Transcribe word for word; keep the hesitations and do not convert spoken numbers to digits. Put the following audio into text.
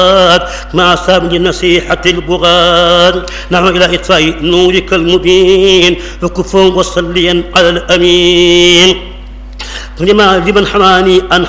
مع سابل نصيحة البغاة نحو إلى إطفاء نورك المبين فكفوا وصليا على الأمين لما لمن حماني أن